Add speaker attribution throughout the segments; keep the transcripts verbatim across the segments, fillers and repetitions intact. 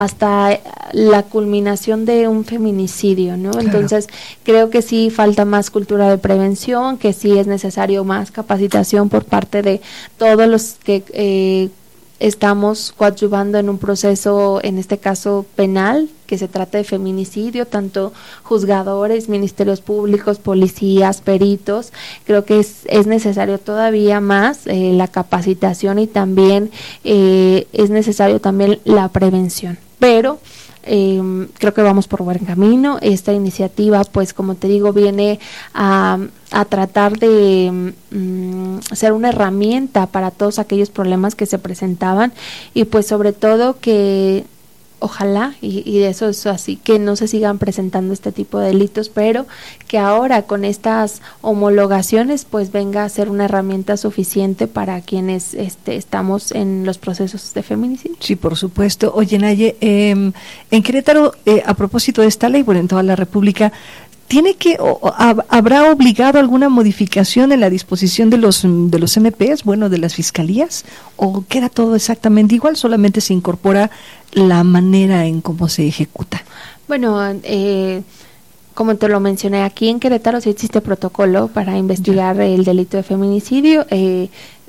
Speaker 1: hasta la culminación de un feminicidio, ¿no? Claro. Entonces, creo que sí falta más cultura de prevención, que sí es necesario más capacitación por parte de todos los que eh, estamos coadyuvando en un proceso, en este caso penal, que se trata de feminicidio, tanto juzgadores, ministerios públicos, policías, peritos. Creo que es, es necesario todavía más eh, la capacitación y también eh, es necesario también la prevención. Pero eh, creo que vamos por buen camino. Esta iniciativa, pues como te digo, viene a, a tratar de mm, ser una herramienta para todos aquellos problemas que se presentaban y pues sobre todo que ojalá, y, y eso es así, que no se sigan presentando este tipo de delitos, pero que ahora con estas homologaciones pues venga a ser una herramienta suficiente para quienes este, estamos en los procesos de feminicidio.
Speaker 2: Sí, por supuesto. Oye, Naye, eh, en Querétaro, eh, a propósito de esta ley, bueno, en toda la República, ¿tiene que, o, o, habrá obligado alguna modificación en la disposición de los de los M Ps, bueno, de las fiscalías, o queda todo exactamente igual, solamente se incorpora la manera en cómo se ejecuta?
Speaker 1: Bueno, eh, como te lo mencioné, aquí en Querétaro sí existe protocolo para investigar ya el delito de feminicidio. Eh,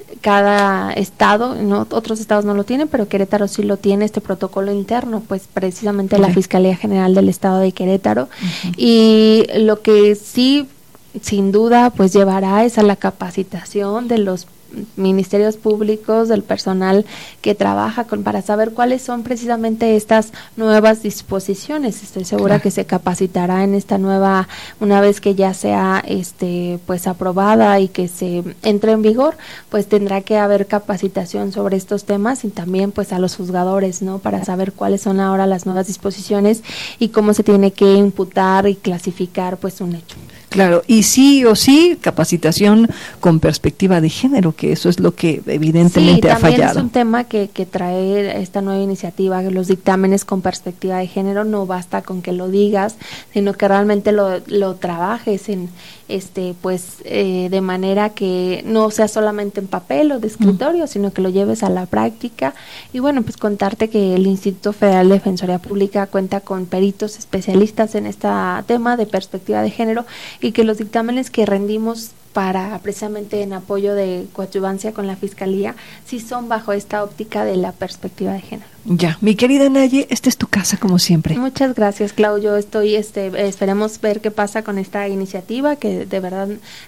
Speaker 1: cada estado, no, otros estados no lo tienen, pero Querétaro sí lo tiene, este protocolo interno, pues precisamente okay. La Fiscalía General del Estado de Querétaro. Uh-huh. Y lo que sí, sin duda, pues llevará es a la capacitación de los ministerios públicos, del personal que trabaja con para saber cuáles son precisamente estas nuevas disposiciones. Estoy segura claro. que se capacitará en esta nueva, una vez que ya sea este pues aprobada y que se entre en vigor, pues tendrá que haber capacitación sobre estos temas y también pues a los juzgadores, ¿no? Para saber cuáles son ahora las nuevas disposiciones y cómo se tiene que imputar y clasificar pues un hecho.
Speaker 2: Claro, y sí o sí, capacitación con perspectiva de género, que eso es lo que evidentemente
Speaker 1: sí,
Speaker 2: ha fallado. Sí,
Speaker 1: también es un tema que, que trae esta nueva iniciativa, los dictámenes con perspectiva de género, no basta con que lo digas, sino que realmente lo, lo trabajes en este pues eh, de manera que no sea solamente en papel o de escritorio, mm. sino que lo lleves a la práctica. Y bueno, pues contarte que el Instituto Federal de Defensoría Pública cuenta con peritos especialistas en este tema de perspectiva de género y que los dictámenes que rendimos para precisamente en apoyo de coadyuvancia con la Fiscalía, sí son bajo esta óptica de la perspectiva de género.
Speaker 2: Ya, mi querida Naye, esta es tu casa como siempre.
Speaker 1: Muchas gracias, Clau. Yo estoy, este, esperemos ver qué pasa con esta iniciativa, que de verdad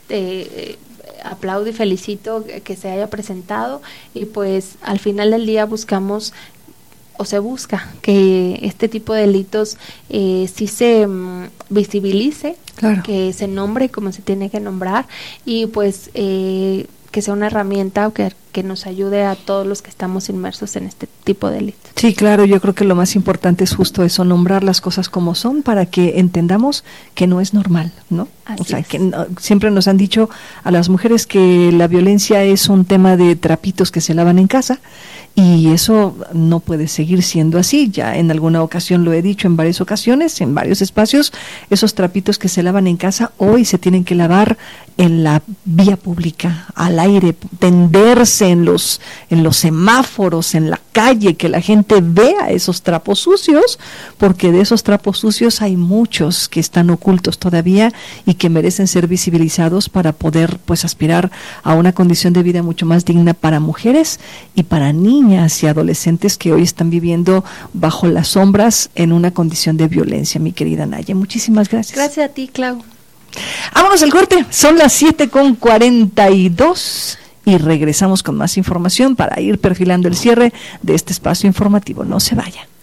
Speaker 1: eh, aplaudo y felicito que se haya presentado y pues al final del día buscamos o se busca que este tipo de delitos eh, sí se um, visibilice, claro. que se nombre como se tiene que nombrar y pues eh, que sea una herramienta que, que nos ayude a todos los que estamos inmersos en este tipo de delitos.
Speaker 2: Sí, claro, yo creo que lo más importante es justo eso, nombrar las cosas como son para que entendamos que no es normal, ¿no?
Speaker 1: Así
Speaker 2: o sea,
Speaker 1: es.
Speaker 2: que no, siempre nos han dicho a las mujeres que la violencia es un tema de trapitos que se lavan en casa y eso no puede seguir siendo así. Ya en alguna ocasión lo he dicho en varias ocasiones, en varios espacios, esos trapitos que se lavan en casa hoy se tienen que lavar en la vía pública, al aire, tenderse en los en los semáforos, en la calle, que la gente vea esos trapos sucios, porque de esos trapos sucios hay muchos que están ocultos todavía y que merecen ser visibilizados para poder pues aspirar a una condición de vida mucho más digna para mujeres y para niñas y adolescentes que hoy están viviendo bajo las sombras en una condición de violencia, mi querida Naye. Muchísimas gracias.
Speaker 1: Gracias a ti, Clau.
Speaker 2: Vámonos al corte, son las siete con cuarenta y dos y regresamos con más información para ir perfilando el cierre de este espacio informativo. No se vaya.